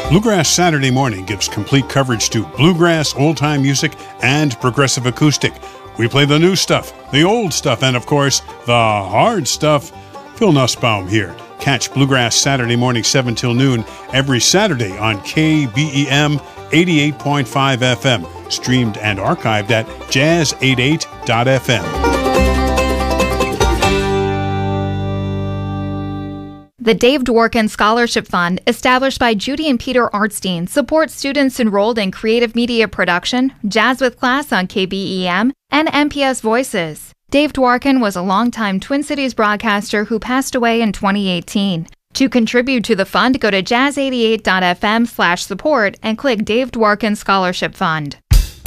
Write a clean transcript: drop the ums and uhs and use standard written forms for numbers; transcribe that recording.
Bluegrass Saturday Morning gives complete coverage to bluegrass, old-time music, and progressive acoustic. We play the new stuff, the old stuff, and of course, the hard stuff. Phil Nussbaum here. Catch Bluegrass Saturday Morning 7 till noon every Saturday on KBEM 88.5 FM, streamed and archived at jazz88.fm. The Dave Dworkin Scholarship Fund, established by Judy and Peter Artstein, supports students enrolled in creative media production, Jazz with Class on KBEM, and MPS Voices. Dave Dworkin was a longtime Twin Cities broadcaster who passed away in 2018. To contribute to the fund, go to jazz88.fm/support and click Dave Dworkin Scholarship Fund.